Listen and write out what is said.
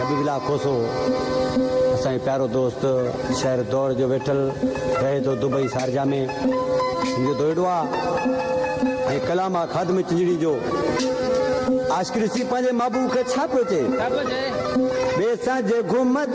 हबीबुल्लाह खोसो असांजो प्यारो दोस्त शहर दौड़ जो वेठल रहे तो दुबई शारजा में जो दोड़ो आहे कलाम आहे खादम चिंजड़ी जो आशिक़ ॾिसी पंहिंजे महबूब खे छा पियो चए बेसां जे घुम